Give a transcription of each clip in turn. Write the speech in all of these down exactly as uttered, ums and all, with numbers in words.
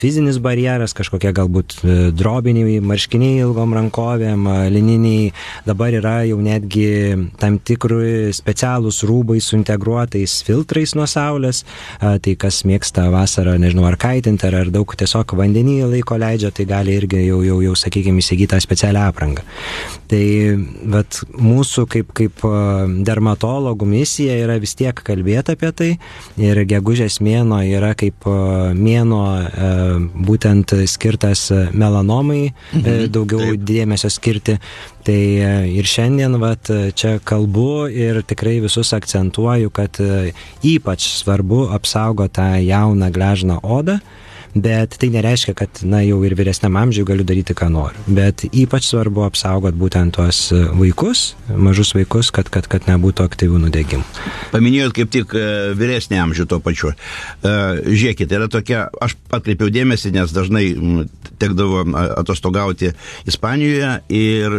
fizinis barjeras, kažkokie galbūt drobiniai, marškiniai ilgom rankovėm, lininiai, dabar yra jau netgi tam tikrų specialūs rūbai su integruotais filtrais nuo saulės, tai kas mėgsta vasarą, nežinau, ar kaitinti, ar, ar daug tiesiog vandenį laiko leidžia, tai gali irgi jau, jau, jau sakykime, įsigyti tą specialią aprangą. Tai vat, mūsų kaip, kaip dermatologų misija yra vis tiek kalbėti apie tai ir gegužės mėnuo yra kaip mėnuo būtent skirtas melanomai, mhm, daugiau taip. Dėmesio skirti. Tai ir šiandien vat, čia kalbu ir tikrai visus akcentuoju, kad ypač svarbu apsaugoti tą jauną gležną odą, bet tai nereiškia, kad na, jau ir vyresniam amžiui galiu daryti, ką noriu. Bet ypač svarbu apsaugot būtent tuos vaikus, mažus vaikus, kad, kad, kad nebūtų aktyvių nudegimų. Paminėjot kaip tik vyresnį amžių tuo pačiu. Žiūrėkit, yra tokia, aš atkreipiau dėmesį, nes dažnai tekdavo atostogauti Ispanijoje ir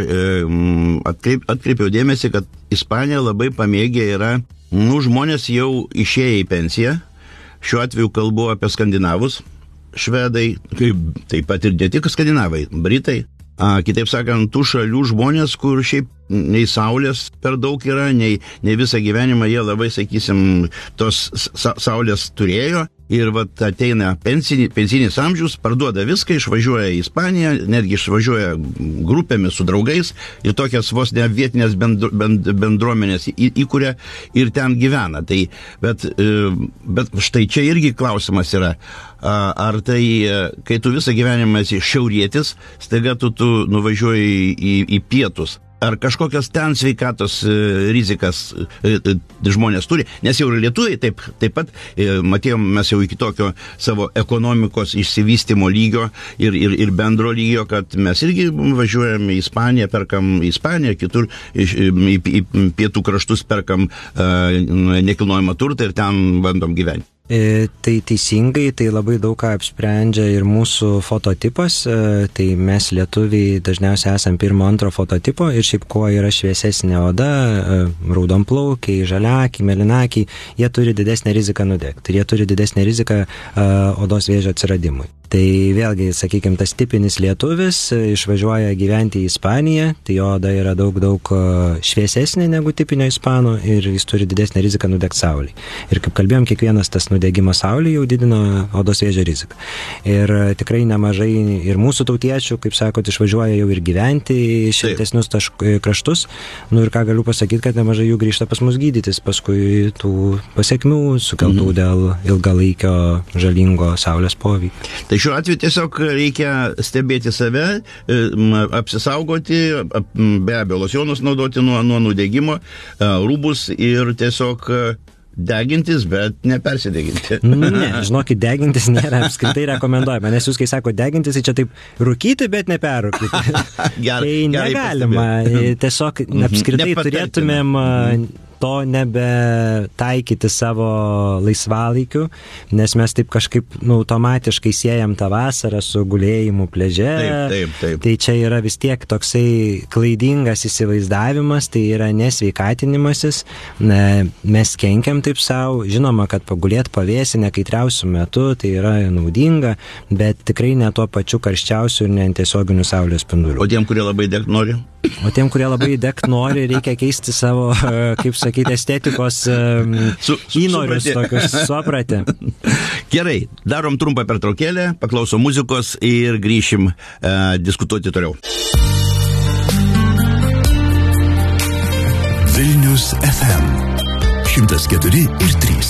atkreip, atkreipiau dėmesį, kad Ispanija labai pamėgė yra, nu, žmonės jau išėję į pensiją, šiuo atveju kalbu apie skandinavus, švedai, taip pat ir ne tik skandinavai, britai, a, kitaip sakant, tų šalių žmonės, kur šiaip nei saulės per daug yra, nei, nei visą gyvenimą jie labai, sakysim, tos sa- saulės turėjo. Ir vat ateina pensinį, pensinis amžius, parduoda viską, išvažiuoja į Ispaniją, netgi išvažiuoja grupėmis su draugais ir tokias vos ne vietinės bendru, bend, bendruomenės į, įkuria ir ten gyvena. Tai, bet, bet štai čia irgi klausimas yra, ar tai, kai tu visą gyvenimą esi šiaurietis, staiga tu, tu nuvažiuoji į, į pietus. Ar kažkokios ten sveikatos rizikas žmonės turi, nes jau ir lietuviai taip, taip pat matėjom mes jau iki tokio savo ekonomikos išsivystymo lygio ir, ir, ir bendro lygio, kad mes irgi važiuojame į Ispaniją, perkam į Ispaniją, kitur į, į, į pietų kraštus perkam uh, nekilnojamą turtą ir ten bandom gyventi. E, tai teisingai, tai labai daug ką apsprendžia ir mūsų fototipas, e, tai mes lietuviai dažniausiai esam pirmo, antro fototipo ir šiaip kuo yra šviesesnė oda, e, raudonplaukiai, žaliakiai, melinakiai, jie turi didesnę riziką nudegti ir jie turi didesnę riziką e, odos vėžio atsiradimui. Tai vėlgi, sakykime, tas tipinis lietuvis išvažiuoja gyventi į Ispaniją, tai jo oda yra daug, daug šviesesnė negu tipinio ispano ir jis turi didesnę riziką nudegti saulėje. Ir kaip kalbėjom, kiekvienas tas nudegimas saulėje jau didino odos vėžio riziką. Ir tikrai nemažai ir mūsų tautiečių, kaip sakot, išvažiuoja jau ir gyventi į šiltesnius tašk, kraštus. Nu ir ką galiu pasakyti, kad nemažai jų grįžta pas mus gydytis paskui tų pasiekmių sukeltų mm-hmm. dėl ilgalaikio žalingo saulės poveikio. Tai šiuo atveju tiesiog reikia stebėti save, apsisaugoti, be abejo, locionus naudoti nuo, nuo nudegimo, rūbus ir tiesiog degintis, bet nepersideginti. Ne, žinokit, degintis nėra apskritai rekomenduojama, nes jūs, kai sako degintis, tai čia taip rūkyti, bet neperrūkyti. Gerai, tai negalima. Tiesiog apskritai turėtumėm to nebe taikyti savo laisvalaikiu, nes mes taip kažkaip nu, automatiškai siejam tą vasarą su gulėjimu pliaže. Taip, taip, taip. Tai čia yra vis tiek toksai klaidingas įsivaizdavimas, tai yra nesveikatinimasis. Mes kenkiam taip savo, žinoma, kad pagulėti pavėsinę kaitriausių metu, tai yra naudinga, bet tikrai ne tuo pačiu karščiausiu ir ne tiesioginiu saulės spinduliu. O tiem, kurie labai degt nori? O tiem, kurie labai degt nori, reikia keisti savo, kaip sakyti, estetikos um, su, su, įnorius tokius, supratę. Gerai, darom trumpą pertraukėlę, paklausom muzikos ir grįšim uh, diskutuoti toliau. Vilnius F M šimtas keturi ir trys.